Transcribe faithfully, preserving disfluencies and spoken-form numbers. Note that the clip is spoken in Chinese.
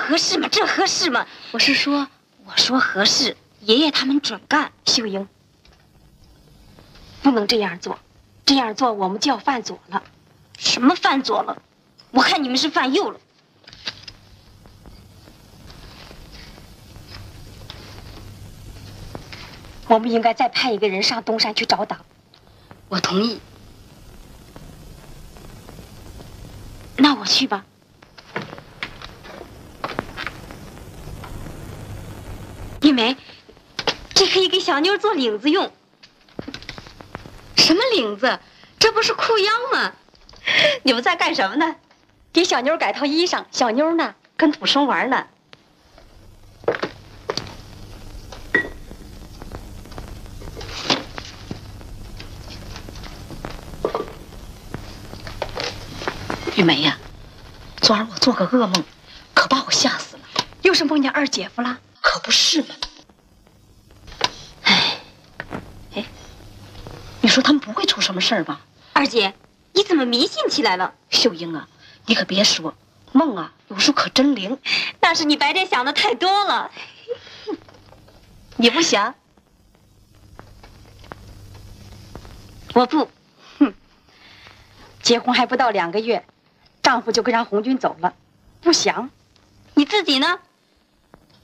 合适吗？这合适吗？我是说，我说合适，爷爷他们准干。秀英，不能这样做，这样做我们就要犯左了。什么犯左了？我看你们是犯右了。我们应该再派一个人上东山去找党。我同意。那我去吧。玉梅，这可以给小妞做领子用。什么领子？这不是裤腰吗？你们在干什么呢？给小妞改套衣裳。小妞呢，跟土生玩呢。玉梅呀，昨儿我做个噩梦，可把我吓死了。又是梦见二姐夫了？可不是嘛。哎，哎，你说他们不会出什么事儿吧？二姐，你怎么迷信起来了？秀英啊，你可别说，梦啊，有时候可真灵。那是你白天想的太多了。你不想？我不。哼，结婚还不到两个月。丈夫就跟让红军走了，不想，你自己呢？